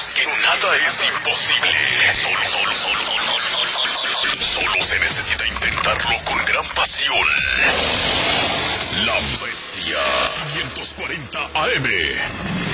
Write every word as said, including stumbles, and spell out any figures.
sabemos que nada es imposible. Solo, solo, solo, solo, solo, solo, solo, solo se necesita intentarlo con gran pasión. La Bestia quinientos cuarenta A M.